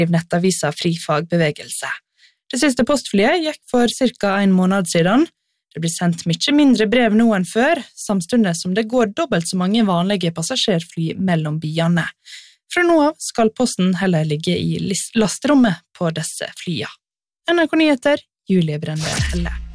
Nettavisa Frifagbevegelse. Det siste postflyet gikk for cirka en måned siden. Det blir sendt mye mindre brev nå enn før, samtidig som det går dobbelt så mange vanlige passasjerfly mellom byene. Fra nå av skal posten heller ligge i lasterommet på disse flyene. NRK Nyheter, Julie Brende Helle.